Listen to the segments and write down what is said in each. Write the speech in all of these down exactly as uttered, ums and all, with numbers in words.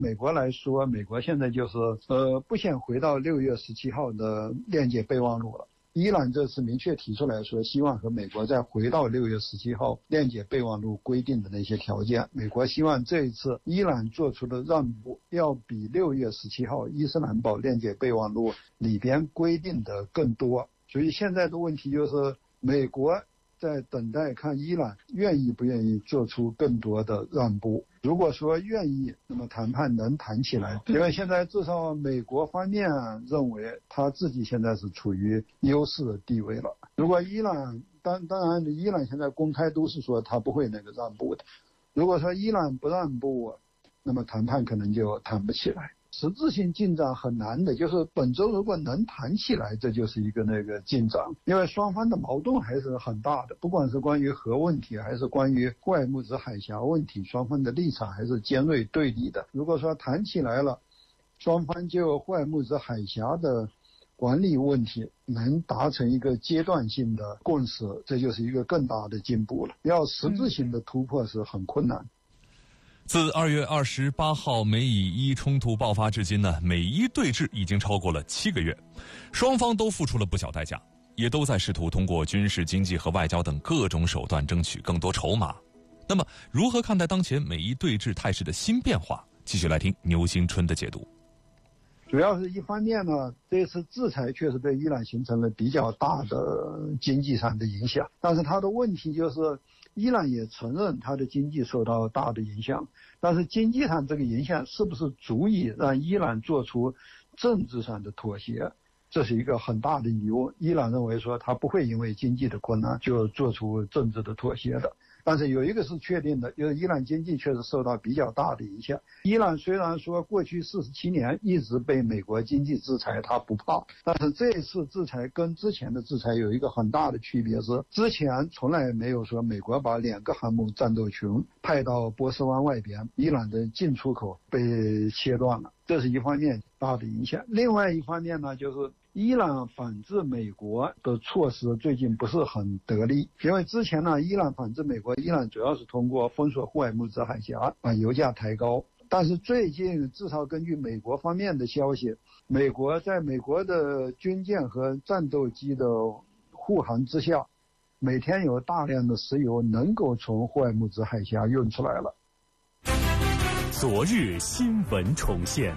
美国来说，美国现在就是呃不想回到六月十七号的链接备忘录了。伊朗这次明确提出来说，希望和美国再回到六月十七号链接备忘录规定的那些条件。美国希望这一次伊朗做出的让步要比六月十七号伊斯兰堡链接备忘录里边规定的更多。所以现在的问题就是美国在等待看伊朗愿意不愿意做出更多的让步。如果说愿意，那么谈判能谈起来，因为现在至少美国方面认为他自己现在是处于优势的地位了。如果伊朗当当然伊朗现在公开都是说他不会那个让步的，如果说伊朗不让步，那么谈判可能就谈不起来。实质性进展很难的，就是本周如果能谈起来，这就是一个那个进展，因为双方的矛盾还是很大的，不管是关于核问题还是关于霍尔木兹海峡问题，双方的立场还是尖锐对立的。如果说谈起来了，双方就霍尔木兹海峡的管理问题能达成一个阶段性的共识，这就是一个更大的进步了。要实质性的突破是很困难。 自二月二十八号美以伊冲突爆发至今呢，美伊对峙已经超过了七个月，双方都付出了不小代价，也都在试图通过军事、经济和外交等各种手段争取更多筹码。那么，如何看待当前美伊对峙态势的新变化？继续来听牛新春的解读。 主要是一方面呢，这次制裁确实对伊朗形成了比较大的经济上的影响，但是它的问题就是伊朗也承认它的经济受到大的影响，但是经济上这个影响是不是足以让伊朗做出政治上的妥协，这是一个很大的疑问。伊朗认为说他不会因为经济的困难就做出政治的妥协的。但是有一个是确定的，就是伊朗经济确实受到比较大的影响。伊朗虽然说过去四十七年一直被美国经济制裁，他不怕，但是这一次制裁跟之前的制裁有一个很大的区别，是之前从来没有说美国把两个航母战斗群派到波斯湾外边，伊朗的进出口被切断了，这是一方面大的影响。另外一方面呢，就是伊朗反制美国的措施最近不是很得力，因为之前呢，伊朗反制美国，伊朗主要是通过封锁霍尔木兹海峡把油价抬高。但是最近至少根据美国方面的消息，美国在美国的军舰和战斗机的护航之下，每天有大量的石油能够从霍尔木兹海峡运出来了。 昨日新闻重现。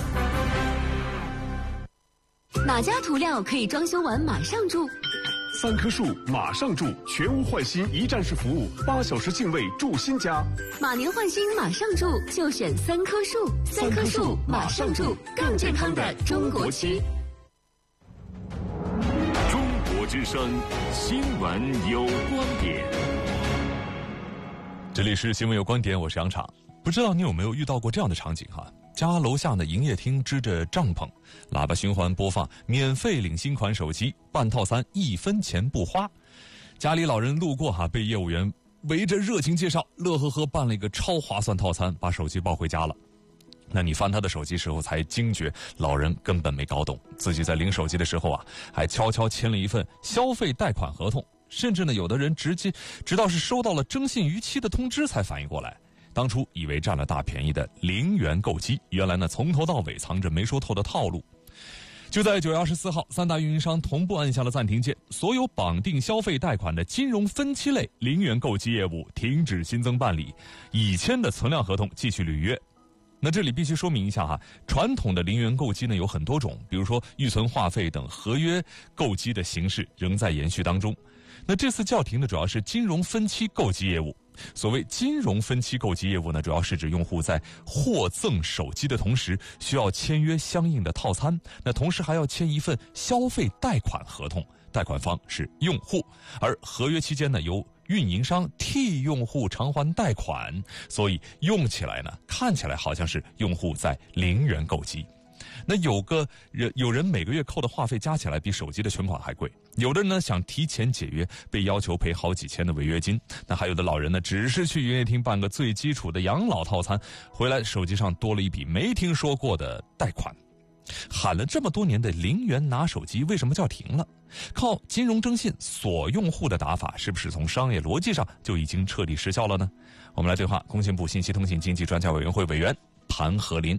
哪家涂料可以装修完马上住？ 三棵树马上住，全屋换新一站式服务，八小时净位住新家。 马年换新马上住，就选三棵树。三棵树马上住，更健康的中国区。 中国之声，新闻有观点。 这里是新闻有观点，我是杨昶。不知道你有没有遇到过这样的场景哈？家楼下的营业厅支着帐篷，喇叭循环播放免费领新款手机，办套餐一分钱不花。家里老人路过哈，被业务员围着热情介绍，乐呵呵办了一个超划算套餐，把手机抱回家了。那你翻他的手机时候才惊觉，老人根本没搞懂，自己在领手机的时候啊，还悄悄签了一份消费贷款合同，甚至呢，有的人直接直到是收到了征信逾期的通知才反应过来。当初以为占了大便宜的零元购机，原来呢从头到尾藏着没说透的套路。就在九月二十四号，三大运营商同步按下了暂停键，所有绑定消费贷款的金融分期类零元购机业务停止新增办理，已签的存量合同继续履约。那这里必须说明一下哈，传统的零元购机呢有很多种，比如说预存话费等合约购机的形式仍在延续当中。那这次叫停的主要是金融分期购机业务。所谓金融分期购机业务呢，主要是指用户在获赠手机的同时，需要签约相应的套餐，那同时还要签一份消费贷款合同，贷款方是用户，而合约期间呢，由运营商替用户偿还贷款，所以用起来呢，看起来好像是用户在零元购机。那有个人有人每个月扣的话费加起来比手机的全款还贵，有的人呢想提前解约，被要求赔好几千的违约金，那还有的老人呢只是去营业厅办个最基础的养老套餐，回来手机上多了一笔没听说过的贷款。喊了这么多年的零元拿手机为什么叫停了？靠金融征信锁用户的打法是不是从商业逻辑上就已经彻底失效了呢？我们来对话工信部信息通信经济专家委员会委员谭和林。